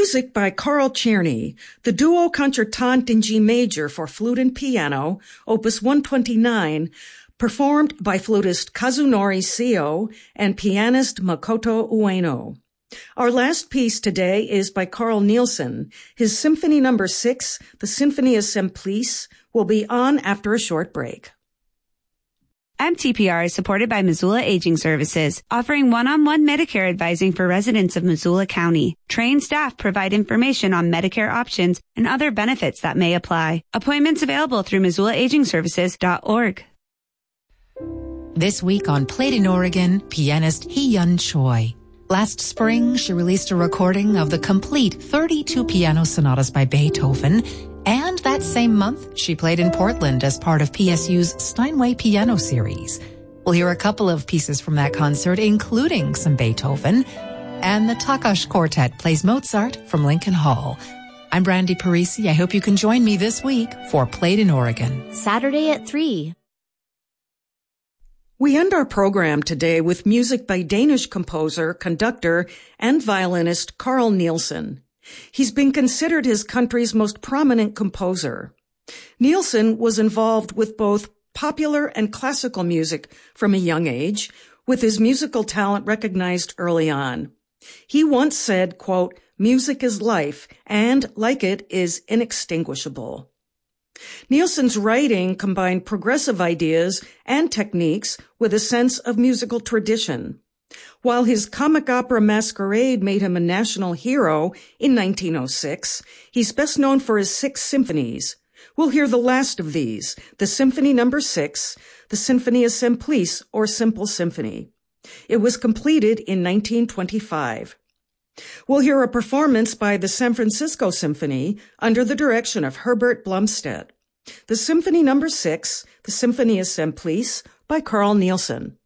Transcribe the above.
Music by Carl Czerny, the Duo Concertante in G major for flute and piano, opus 129, performed by flutist Kazunori Seo and pianist Makoto Ueno. Our last piece today is by Carl Nielsen. His Symphony No. 6, the Sinfonia Semplice, will be on after a short break. MTPR is supported by Missoula Aging Services, offering one-on-one Medicare advising for residents of Missoula County. Trained staff provide information on Medicare options and other benefits that may apply. Appointments available through MissoulaAgingServices.org. This week on Played in Oregon, pianist Hee-Yun Choi. Last spring, she released a recording of the complete 32 piano sonatas by Beethoven, and that same month, she played in Portland as part of PSU's Steinway Piano Series. We'll hear a couple of pieces from that concert, including some Beethoven, and the Takash Quartet plays Mozart from Lincoln Hall. I'm Brandy Parisi. I hope you can join me this week for Played in Oregon. Saturday at 3. We end our program today with music by Danish composer, conductor, and violinist Carl Nielsen. He's been considered his country's most prominent composer. Nielsen was involved with both popular and classical music from a young age, with his musical talent recognized early on. He once said, quote, "Music is life, and, like it, is inextinguishable." Nielsen's writing combined progressive ideas and techniques with a sense of musical tradition. While his comic opera Masquerade made him a national hero in 1906, he's best known for his 6 symphonies. We'll hear the last of these, the Symphony No. 6, the Sinfonia Semplice, or Simple Symphony. It was completed in 1925. We'll hear a performance by the San Francisco Symphony under the direction of Herbert Blumstedt. The Symphony No. 6, the Sinfonia Semplice, by Carl Nielsen.